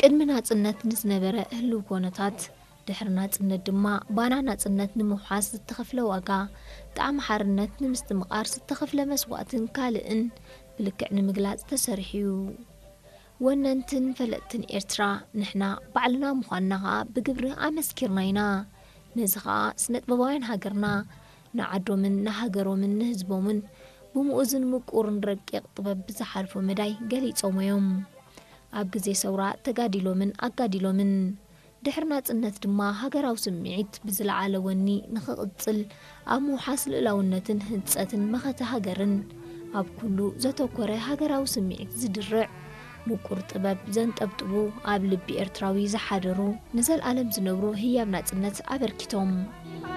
ቅድሚ ናጽነት ንዝነበረ ህልው ኮነታት ድሕሪ ናጽነት ድማ ባና ናጽነት ንምውሓስ ዝተኸፍለ ዋጋ ጣዕሚ ሓርነት ንምስትምቓር ዝተኸፍለ መስዋዕትን ካልእን ብልክዕ ንምግላጽ ተሰሪሑ ወነንትን ፈለጥትን ኤርትራ ንሕና ባዕልና ምዃንና ብግብሪ ኣመስኪርና ኢና ነዚ ኸኣ ስነጥበባውያን ሃገርና ንዓዶምን ንሃገሮምን ንህዝቦምን ብምኡዝን ምቁርን ረቂቕ ጥበብ ብዝሓልፎ መዳይ ገሊፆም እዮም ኣብ ግዜ ሰውራ ተጋዲሎምን ኣጋዲሎምን ድሕሪ ናጽነት ድማ ሃገራዊ ስምዒት ብዝለዓለ ወኒ ንኽቕጽል ኣብ ምውሓስ ልእላውነትን ህንጸትን መኸተ ሃገርን ኣብ ኩሉ ዘተኮረ ሃገራዊ ስምዒት ዝድርዕ ምቁር ጥበብ ዘንጠብጥቡ ኣብ ልቢ ኤርትራዊ ዝሓደሩ ንዘለዓለም ዝነብሩ ህያብ ናጽነት ኣበርኪቶም